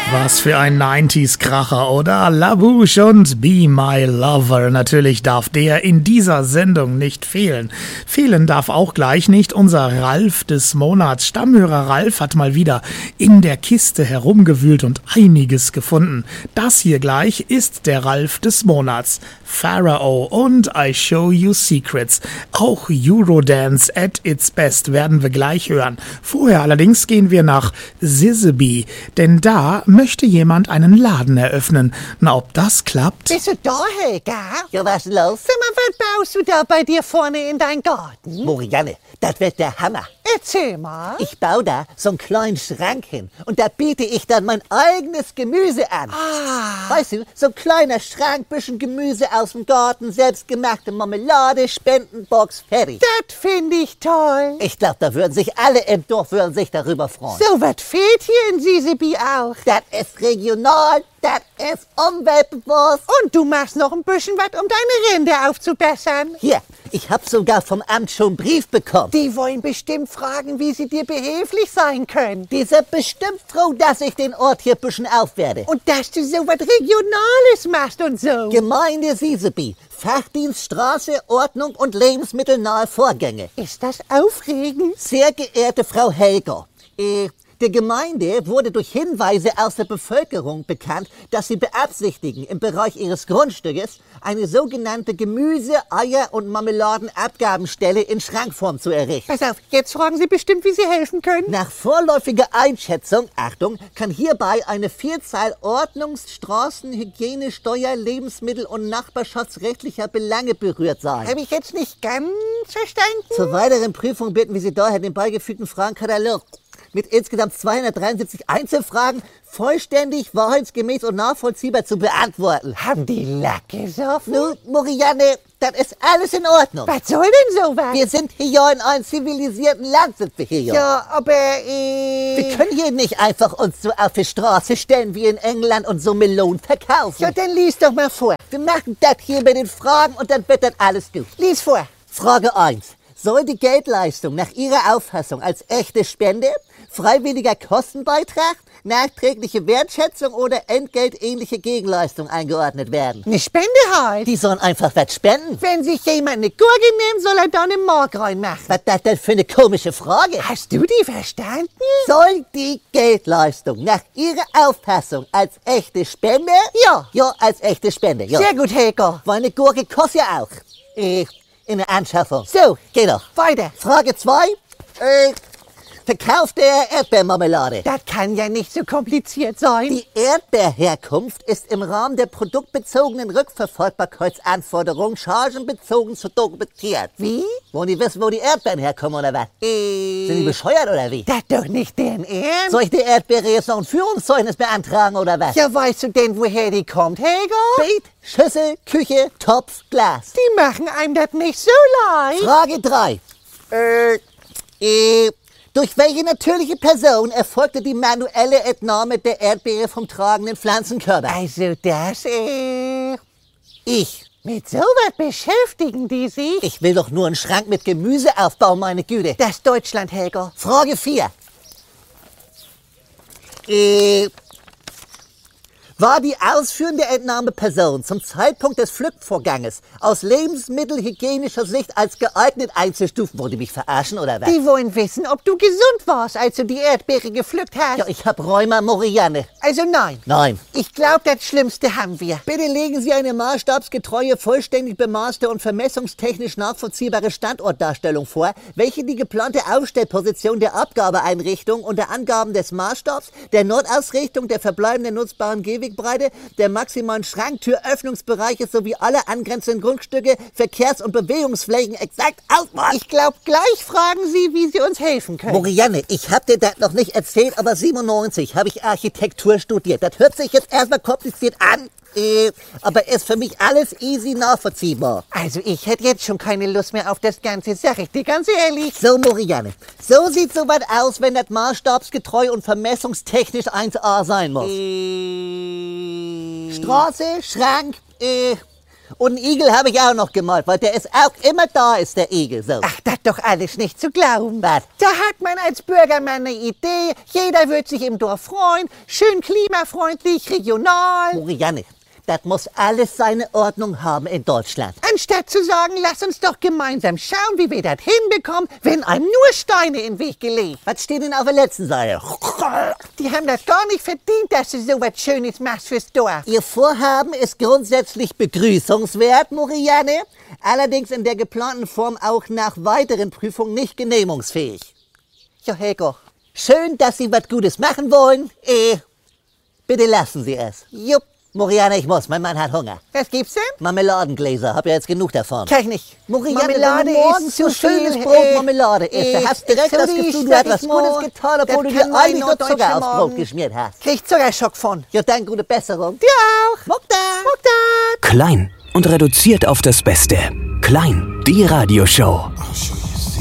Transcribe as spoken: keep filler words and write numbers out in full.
Was für ein neunziger-Kracher, oder? La Bouche und Be My Lover. Natürlich darf der in dieser Sendung nicht fehlen. Fehlen darf auch gleich nicht unser Ralf des Monats. Stammhörer Ralf hat mal wieder in der Kiste herumgewühlt und einiges gefunden. Das hier gleich ist der Ralf des Monats. Pharaoh und I Show You Secrets. Auch Eurodance at its best werden wir gleich hören. Vorher allerdings gehen wir nach Sizzeby, denn da möchte jemand einen Laden eröffnen. Na, ob das klappt? Bist du da, Helga? Ja, was ist los? Sag mal, was baust du da bei dir vorne in deinen Garten? Morianne, das wird der Hammer. Erzähl mal. Ich baue da so einen kleinen Schrank hin und da biete ich dann mein eigenes Gemüse an. Ah. Weißt du, so ein kleiner Schrank, bisschen Gemüse aus dem Garten, selbstgemachte Marmelade, Spendenbox, fertig. Das finde ich toll. Ich glaube, da würden sich alle im Dorf würden sich darüber freuen. So was fehlt hier in Sizzeby auch. Das ist regional, das ist umweltbewusst. Und du machst noch ein bisschen was, um deine Rinde aufzubessern. Hier, ich habe sogar vom Amt schon einen Brief bekommen. Die wollen bestimmt fragen, wie sie dir behilflich sein können. Die sind bestimmt froh, dass ich den Ort hier ein bisschen aufwerde. Und dass du so was Regionales machst und so. Gemeinde Sizzeby, Fachdienst Straße, Ordnung und lebensmittelnahe Vorgänge. Ist das aufregend? Sehr geehrte Frau Helger, äh, der Gemeinde wurde durch Hinweise aus der Bevölkerung bekannt, dass sie beabsichtigen, im Bereich ihres Grundstückes eine sogenannte Gemüse-, Eier- und Marmeladenabgabenstelle in Schrankform zu errichten. Pass auf, jetzt fragen sie bestimmt, wie sie helfen können. Nach vorläufiger Einschätzung, Achtung, kann hierbei eine Vielzahl Ordnungs-, Straßen-, Hygiene-, Steuer-, Lebensmittel- und nachbarschaftsrechtlicher Belange berührt sein. Habe ich jetzt nicht ganz verstanden? Zur weiteren Prüfung bitten wir Sie daher, den beigefügten Fragenkatalog mit insgesamt zweihundertdreiundsiebzig Einzelfragen vollständig, wahrheitsgemäß und nachvollziehbar zu beantworten. Haben die Lack gesoffen? Nun, Morianne, das ist alles in Ordnung. Was soll denn sowas? Wir sind hier in einem zivilisierten Land, sind wir hier. Ja, aber äh... Wir können hier nicht einfach uns so auf die Straße stellen wie in England und so Melonen verkaufen. Ja, dann lies doch mal vor. Wir machen das hier mit den Fragen und dann wird das alles gut. Lies vor. Frage eins. Soll die Geldleistung nach Ihrer Auffassung als echte Spende, freiwilliger Kostenbeitrag, nachträgliche Wertschätzung oder entgeltähnliche Gegenleistung eingeordnet werden? Eine Spende halt. Die sollen einfach was spenden. Wenn sich jemand eine Gurke nimmt, soll er da eine Mark reinmachen. Was ist das denn für eine komische Frage? Hast du die verstanden? Soll die Geldleistung nach Ihrer Auffassung als echte Spende? Ja. Ja, als echte Spende, ja. Sehr gut, Helga. Weil eine Gurke kostet ja auch. Äh, in der Anschaffung. So, Geh doch. weiter. Frage zwei. Äh, Verkauf der Erdbeermarmelade. Das kann ja nicht so kompliziert sein. Die Erdbeerherkunft ist im Rahmen der produktbezogenen Rückverfolgbarkeitsanforderungen chargenbezogen zu dokumentieren. Wie? Wollen die wissen, wo die Erdbeeren herkommen oder was? Äh, Sind die bescheuert oder wie? das doch nicht deren Ernst. Soll ich der Erdbeere jetzt noch ein Führungszeugnis beantragen oder was? Ja, weißt du denn, woher die kommt, Helga? Beet, Schüssel, Küche, Topf, Glas. Die machen einem das nicht so leicht. Frage drei. Äh, äh, durch welche natürliche Person erfolgte die manuelle Entnahme der Erdbeere vom tragenden Pflanzenkörper? Also das, äh... Ich. Mit sowas beschäftigen die sich? Ich will doch nur einen Schrank mit Gemüse aufbauen, meine Güte. Das ist Deutschland, Helga. Frage vier. Äh, war die ausführende Entnahmeperson zum Zeitpunkt des Pflückvorganges aus lebensmittelhygienischer Sicht als geeignet einzustufen? Wollt ihr mich verarschen oder was? Die wollen wissen, ob du gesund warst, als du die Erdbeere gepflückt hast. Ja, ich hab Rheuma Morianne. Also nein. Nein. Ich glaube, das Schlimmste haben wir. Bitte legen Sie eine maßstabsgetreue, vollständig bemaßte und vermessungstechnisch nachvollziehbare Standortdarstellung vor, welche die geplante Aufstellposition der Abgabeeinrichtung unter Angaben des Maßstabs, der Nordausrichtung, der verbleibenden nutzbaren Gehwegbreite, der maximalen Schranktüröffnungsbereiche sowie aller angrenzenden Grundstücke, Verkehrs- und Bewegungsflächen exakt ausmacht. Ich glaube, gleich fragen sie, wie sie uns helfen können. Morianne, ich hab dir das noch nicht erzählt, aber siebenundneunzig habe ich Architektur studiert. Das hört sich jetzt erstmal kompliziert an, äh, aber ist für mich alles easy nachvollziehbar. Also ich hätte jetzt schon keine Lust mehr auf das Ganze, sag ich dir ganz ehrlich. So, Morianne, so sieht sowas aus, wenn das maßstabsgetreu und vermessungstechnisch eins A sein muss. Äh, Straße, Schrank, äh, Und einen Igel habe ich auch noch gemalt, weil der ist auch immer da, ist der Igel. So. Ach, das doch alles nicht zu glauben. Was? Da hat man als Bürger mal eine Idee. Jeder wird sich im Dorf freuen. Schön klimafreundlich, regional. Marianne, das muss alles seine Ordnung haben in Deutschland. Anstatt zu sagen, lass uns doch gemeinsam schauen, wie wir das hinbekommen, werden einem nur Steine in den Weg gelegt. Was steht denn auf der letzten Seite? Die haben das gar nicht verdient, dass du so was Schönes machst fürs Dorf. Ihr Vorhaben ist grundsätzlich begrüßungswert, Marianne, allerdings in der geplanten Form auch nach weiteren Prüfungen nicht genehmigungsfähig. Ja, Helgo. Schön, dass Sie was Gutes machen wollen. Eh, bitte lassen Sie es. Jupp. Marianne, ich muss, mein Mann hat Hunger. Was gibt's denn? Marmeladengläser, hab ja jetzt genug davon. Kann ich nicht. Marianne, Marmelade wenn du morgens ist so zu schönes viel, Brot äh, Marmelade isst, äh, da hast direkt das sorry, Gefühl, du stell hast was dich Gutes mal. getan, obwohl Das du kann dir man eigentlich nur Norddeutsche Zucker aufs Brot morgen. geschmiert hast. Krieg Zuckerschock von. Ja, dann gute Besserung. Dir auch. Mokta! Mokta! Klein und reduziert auf das Beste. Klein, die Radioshow.